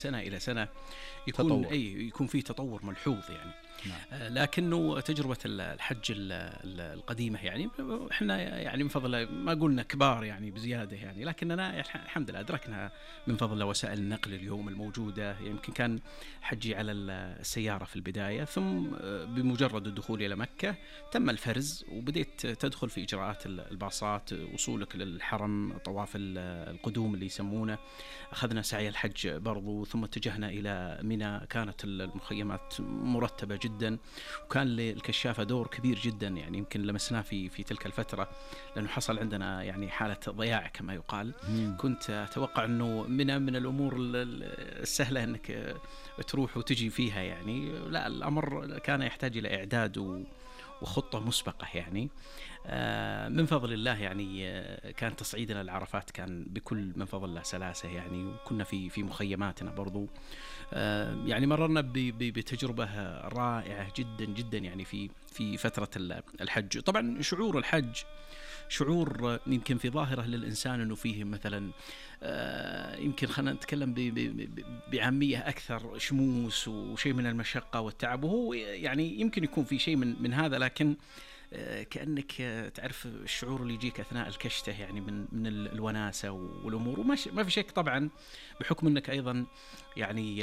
سنة إلى سنة تطور. يكون فيه تطور ملحوظ يعني. نعم. لكنه تجربة الحج القديمة يعني إحنا يعني من فضل الله ما قلنا كبار يعني بزيادة يعني، لكننا الحمد لله أدركنا من فضل الله وسائل النقل اليوم الموجودة. يمكن كان حجي على السيارة في البداية، ثم بمجرد الدخول إلى مكة تم الفرز وبديت تدخل في إجراءات الباصات، وصولك للحرم، طواف القدوم اللي يسمونه. أخذنا سعي الحج برضو، ثم اتجهنا إلى منى. كانت المخيمات مرتبة جدا، وكان للكشافة دور كبير جدا يعني يمكن لمسناه في تلك الفترة، لأنه حصل عندنا يعني حالة ضياع كما يقال. كنت أتوقع أنه من الأمور السهلة أنك تروح وتجي فيها يعني، لا، الأمر كان يحتاج إلى إعداد وخطة مسبقة يعني. من فضل الله يعني كان تصعيدنا العرفات كان بكل من فضل الله سلاسة يعني، وكنا في مخيماتنا برضو. يعني مررنا بتجربة رائعة جدا جدا يعني في فترة الحج. طبعا شعور الحج شعور يمكن في ظاهره للإنسان أنه فيه مثلا يمكن خلينا نتكلم بعامية أكثر، شموس وشيء من المشقة والتعب، وهو يعني يمكن يكون في شيء من هذا، لكن كأنك تعرف الشعور اللي يجيك أثناء الكشتة يعني من الوناسة والأمور. وما في شك طبعا بحكم أنك أيضا يعني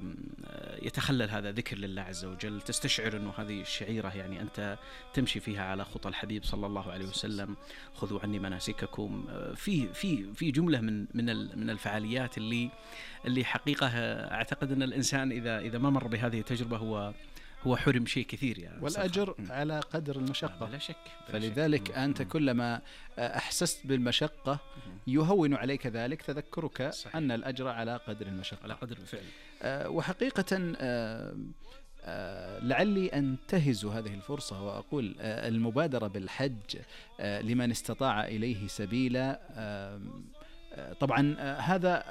يتخلل هذا ذكر لله عز وجل، تستشعر أنه هذه الشعيرة يعني أنت تمشي فيها على خطى الحبيب صلى الله عليه وسلم. خذوا عني مناسككم. في جملة من الفعاليات اللي حقيقة أعتقد أن الإنسان إذا ما مر بهذه التجربة هو حرم شيء كثير يعني، والأجر على قدر المشقة بلا شك. فلذلك أنت كلما أحسست بالمشقة يهون عليك ذلك تذكرك صحيح. أن الأجر على قدر المشقة، على قدر الفعل. وحقيقة لعلي أنتهز هذه الفرصة وأقول المبادرة بالحج لمن استطاع إليه سبيلا. طبعا هذا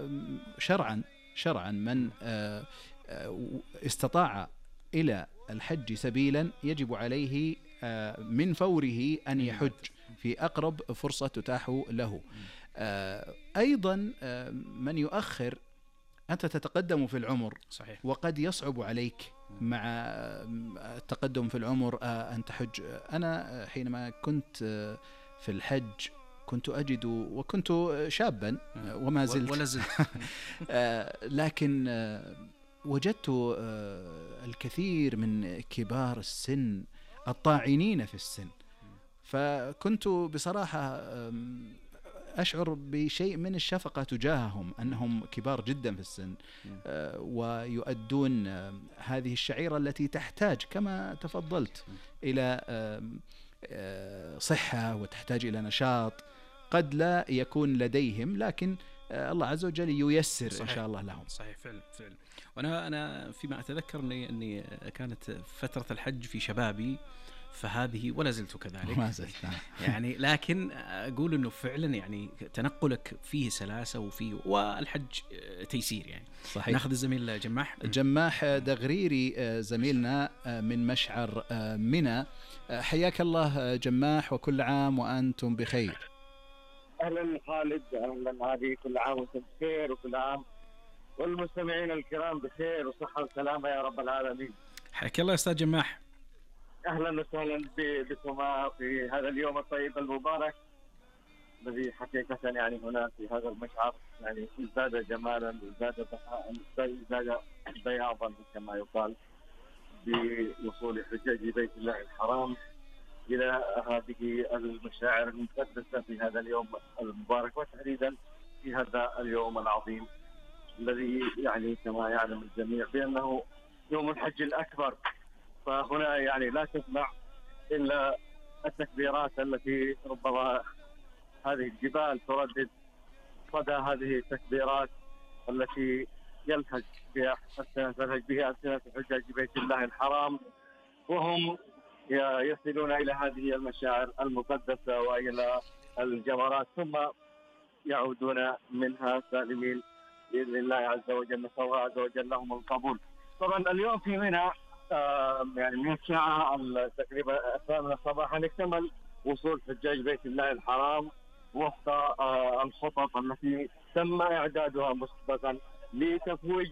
شرعا من استطاع إلى الحج سبيلا يجب عليه من فوره أن يحج في أقرب فرصة تتاح له. أيضا من يؤخر، أنت تتقدم في العمر صحيح. وقد يصعب عليك مع التقدم في العمر أن تحج. أنا حينما كنت في الحج كنت أجد، وكنت شابا وما زلت ولا زلت لكن وجدت الكثير من كبار السن الطاعنين في السن، فكنت بصراحة أشعر بشيء من الشفقة تجاههم، أنهم كبار جدا في السن ويؤدون هذه الشعيرة التي تحتاج كما تفضلت إلى صحة وتحتاج إلى نشاط قد لا يكون لديهم، لكن الله عز وجل ييسر صحيح. إن شاء الله لهم. صحيح فعلا. وأنا فيما أتذكر أني كانت فترة الحج في شبابي، فهذه ولا زلت كذلك ما زلت يعني، لكن أقول أنه فعلا يعني تنقلك فيه سلاسة والحج تيسير يعني. صحيح. ناخذ الزميل جماح دغريري زميلنا من مشعر منى. حياك الله جماح، وكل عام وأنتم بخير. أهلا خالد، أهلا هذه، كل عام وأنتم بخير، وكل عام والمستمعين الكرام بخير وصحة وسلامة يا رب العالمين. حياك الله أستاذ جماح. أهلا وسهلا بكما في هذا اليوم الطيب المبارك الذي حقيقة يعني هنا في هذا المشعر يعني ازداد جمالا، ازداد بهاء، ازداد بياضا كما يقال بوصول حجاج بيت الله الحرام إلى هذه المشاعر المقدسة في هذا اليوم المبارك، وتحديدا في هذا اليوم العظيم الذي يعني كما يعلم الجميع بأنه يوم الحج الأكبر. فهنا يعني لا تسمع إلا التكبيرات التي ربما هذه الجبال تردد صدى هذه التكبيرات التي يلهج بها ألسنة حجاج بيت الله الحرام، وهم يصلون إلى هذه المشاعر المقدسة وإلى الجمرات، ثم يعودون منها سالمين بإذن الله عز وجل. نسأل الله عز وجل لهم القبول. طبعا اليوم في منى يعني من الساعة تقريبا 8 صباحا اكتمل وصول حجاج بيت الله الحرام وفق الخطط التي تم إعدادها مسبقا لتفويج